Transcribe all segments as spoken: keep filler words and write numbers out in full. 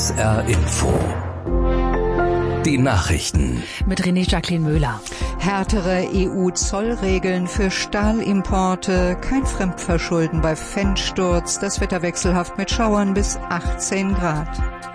S R Info. Die Nachrichten. Mit René Jacqueline Möhler. Härtere E U-Zollregeln für Stahlimporte, kein Fremdverschulden bei Fenstersturz, das Wetter wechselhaft mit Schauern bis achtzehn Grad.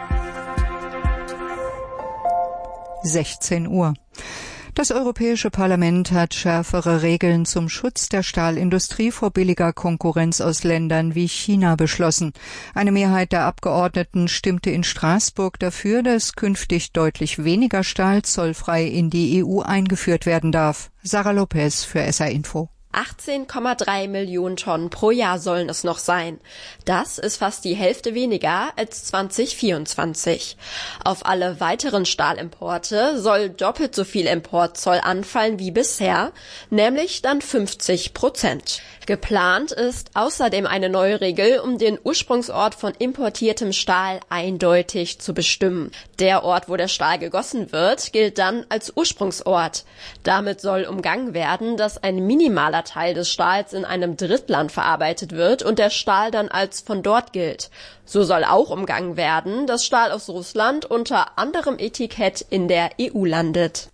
sechzehn Uhr. Das Europäische Parlament hat schärfere Regeln zum Schutz der Stahlindustrie vor billiger Konkurrenz aus Ländern wie China beschlossen. Eine Mehrheit der Abgeordneten stimmte in Straßburg dafür, dass künftig deutlich weniger Stahl zollfrei in die E U eingeführt werden darf. Sarah Lopez für S R Info. achtzehn Komma drei Millionen Tonnen pro Jahr sollen es noch sein. Das ist fast die Hälfte weniger als zwanzig vierundzwanzig. Auf alle weiteren Stahlimporte soll doppelt so viel Importzoll anfallen wie bisher, nämlich dann fünfzig Prozent. Geplant ist außerdem eine neue Regel, um den Ursprungsort von importiertem Stahl eindeutig zu bestimmen. Der Ort, wo der Stahl gegossen wird, gilt dann als Ursprungsort. Damit soll umgangen werden, dass ein minimaler Teil des Stahls in einem Drittland verarbeitet wird und der Stahl dann als von dort gilt. So soll auch umgangen werden, dass Stahl aus Russland unter anderem Etikett in der E U landet.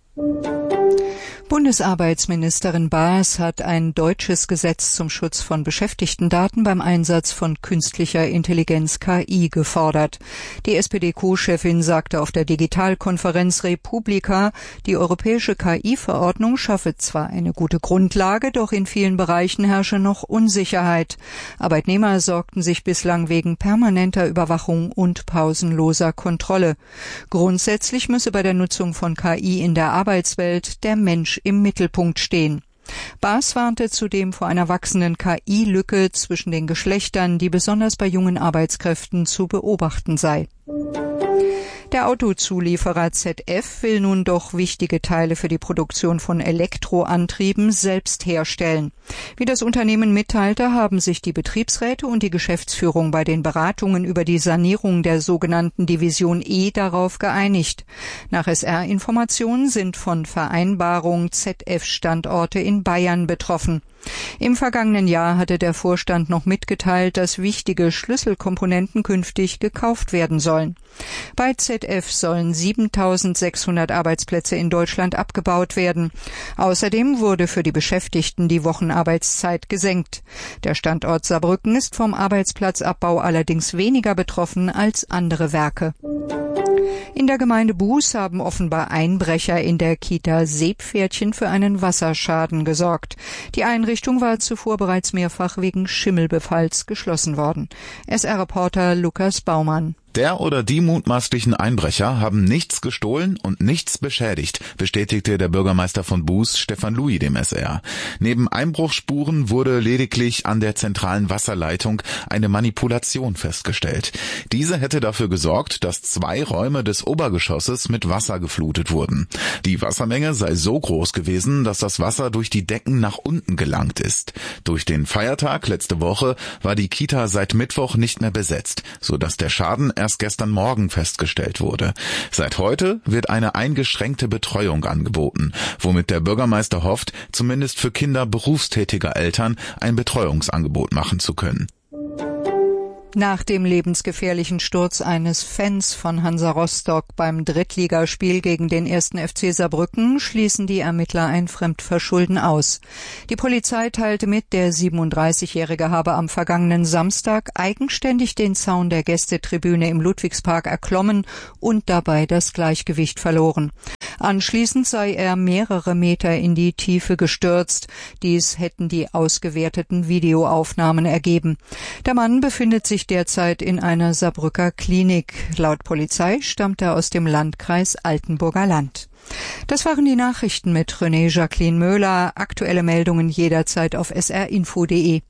Bundesarbeitsministerin Baas hat ein deutsches Gesetz zum Schutz von Beschäftigtendaten beim Einsatz von künstlicher Intelligenz K I gefordert. Die S P D-Co-Chefin sagte auf der Digitalkonferenz Republika, die europäische K I-Verordnung schaffe zwar eine gute Grundlage, doch in vielen Bereichen herrsche noch Unsicherheit. Arbeitnehmer sorgten sich bislang wegen permanenter Überwachung und pausenloser Kontrolle. Grundsätzlich müsse bei der Nutzung von K I in der Arbeitswelt der Mensch im Mittelpunkt stehen. Baas warnte zudem vor einer wachsenden K I-Lücke zwischen den Geschlechtern, die besonders bei jungen Arbeitskräften zu beobachten sei. Der Autozulieferer Z F will nun doch wichtige Teile für die Produktion von Elektroantrieben selbst herstellen. Wie das Unternehmen mitteilte, haben sich die Betriebsräte und die Geschäftsführung bei den Beratungen über die Sanierung der sogenannten Division E darauf geeinigt. Nach S R-Informationen sind von Vereinbarung Z F-Standorte in Bayern betroffen. Im vergangenen Jahr hatte der Vorstand noch mitgeteilt, dass wichtige Schlüsselkomponenten künftig gekauft werden sollen. Bei Z F sollen siebentausendsechshundert Arbeitsplätze in Deutschland abgebaut werden. Außerdem wurde für die Beschäftigten die Wochenarbeitszeit gesenkt. Der Standort Saarbrücken ist vom Arbeitsplatzabbau allerdings weniger betroffen als andere Werke. In der Gemeinde Buß haben offenbar Einbrecher in der Kita Seepferdchen für einen Wasserschaden gesorgt. Die Einrichtung war zuvor bereits mehrfach wegen Schimmelbefalls geschlossen worden. S R-Reporter Lukas Baumann. Der oder die mutmaßlichen Einbrecher haben nichts gestohlen und nichts beschädigt, bestätigte der Bürgermeister von Buß, Stefan Louis, dem S R. Neben Einbruchsspuren wurde lediglich an der zentralen Wasserleitung eine Manipulation festgestellt. Diese hätte dafür gesorgt, dass zwei Räume des Obergeschosses mit Wasser geflutet wurden. Die Wassermenge sei so groß gewesen, dass das Wasser durch die Decken nach unten gelangt ist. Durch den Feiertag letzte Woche war die Kita seit Mittwoch nicht mehr besetzt, sodass der Schaden erst gestern Morgen festgestellt wurde. Seit heute wird eine eingeschränkte Betreuung angeboten, womit der Bürgermeister hofft, zumindest für Kinder berufstätiger Eltern ein Betreuungsangebot machen zu können. Nach dem lebensgefährlichen Sturz eines Fans von Hansa Rostock beim Drittligaspiel gegen den ersten F C Saarbrücken schließen die Ermittler ein Fremdverschulden aus. Die Polizei teilte mit, der siebenunddreißigjährige habe am vergangenen Samstag eigenständig den Zaun der Gästetribüne im Ludwigspark erklommen und dabei das Gleichgewicht verloren. Anschließend sei er mehrere Meter in die Tiefe gestürzt. Dies hätten die ausgewerteten Videoaufnahmen ergeben. Der Mann befindet sich derzeit in einer Saarbrücker Klinik. Laut Polizei stammt er aus dem Landkreis Altenburger Land. Das waren die Nachrichten mit René Jacqueline Möhler. Aktuelle Meldungen jederzeit auf s r info punkt d e.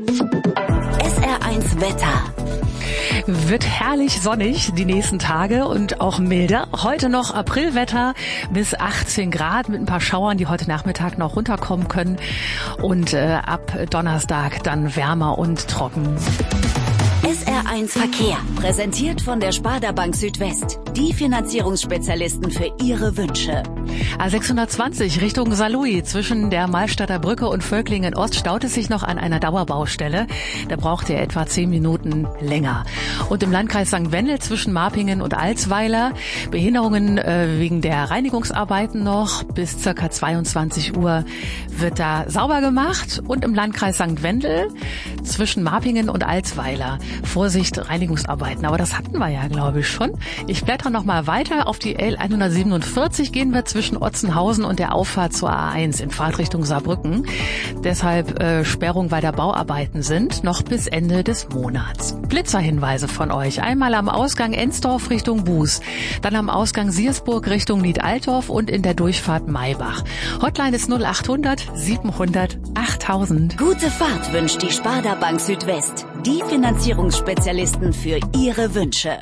S R eins Wetter. Wird herrlich sonnig die nächsten Tage und auch milder. Heute noch Aprilwetter bis achtzehn Grad mit ein paar Schauern, die heute Nachmittag noch runterkommen können. Und äh, ab Donnerstag dann wärmer und trocken. S R eins Verkehr, präsentiert von der Sparda Bank Südwest. Die Finanzierungsspezialisten für Ihre Wünsche. A sechshundertzwanzig Richtung Saarlouis zwischen der Malstadter Brücke und Völklingen Ost staut es sich noch an einer Dauerbaustelle. Da braucht ihr etwa zehn Minuten länger. Und im Landkreis Sankt Wendel zwischen Marpingen und Alsweiler Behinderungen äh, wegen der Reinigungsarbeiten noch. Bis circa zweiundzwanzig Uhr wird da sauber gemacht. Und im Landkreis Sankt Wendel zwischen Marpingen und Alsweiler Vorsicht, Reinigungsarbeiten. Aber das hatten wir ja, glaube ich, schon. Ich blätter noch mal weiter. Auf die L hundertsiebenundvierzig gehen wir zwischen Otzenhausen und der Auffahrt zur A eins in Fahrtrichtung Saarbrücken. Deshalb äh, Sperrung, weil da Bauarbeiten sind, noch bis Ende des Monats. Blitzerhinweise von euch. Einmal am Ausgang Ensdorf Richtung Buß, dann am Ausgang Siersburg Richtung Nied-Altdorf und in der Durchfahrt Maybach. Hotline ist null achthundert siebenhundert achttausend. Gute Fahrt wünscht die Sparda Bank Südwest. Die Finanzierungsspezialisten für Ihre Wünsche.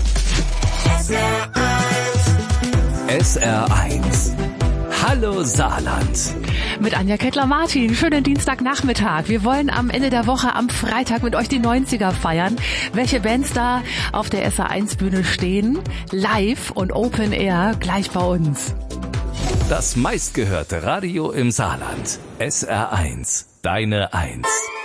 S R eins. Hallo Saarland. Mit Anja Kettler-Martin. Schönen Dienstagnachmittag. Wir wollen am Ende der Woche am Freitag mit euch die neunziger feiern. Welche Bands da auf der S R eins Bühne stehen? Live und Open Air gleich bei uns. Das meistgehörte Radio im Saarland. S R eins. Deine Eins.